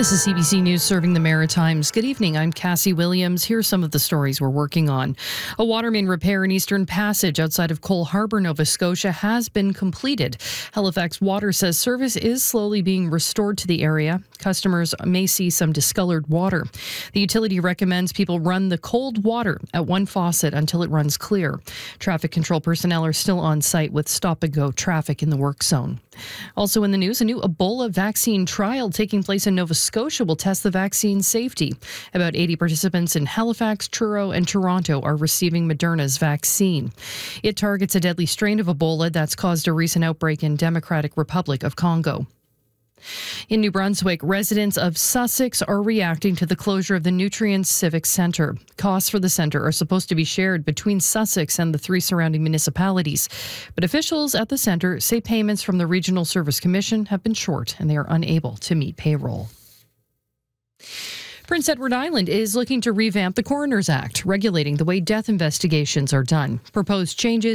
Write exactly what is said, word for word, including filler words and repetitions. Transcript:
This is C B C News serving the Maritimes. Good evening, I'm Cassie Williams. Here's some of the stories we're working on. A water main repair in Eastern Passage outside of Cole Harbour, Nova Scotia has been completed. Halifax Water says service is slowly being restored to the area. Customers may see some discolored water. The utility recommends people run the cold water at one faucet until it runs clear. Traffic control personnel are still on site with stop-and-go traffic in the work zone. Also in the news, a new Ebola vaccine trial taking place in Nova Scotia will test the vaccine's safety. About eighty participants in Halifax, Truro, and Toronto are receiving Moderna's vaccine. It targets a deadly strain of Ebola that's caused a recent outbreak in Democratic Republic of Congo. In New Brunswick, residents of Sussex are reacting to the closure of the Nutrients Civic Centre. Costs for the centre are supposed to be shared between Sussex and the three surrounding municipalities. But officials at the centre say payments from the Regional Service Commission have been short and they are unable to meet payroll. Prince Edward Island is looking to revamp the Coroner's Act, regulating the way death investigations are done. Proposed changes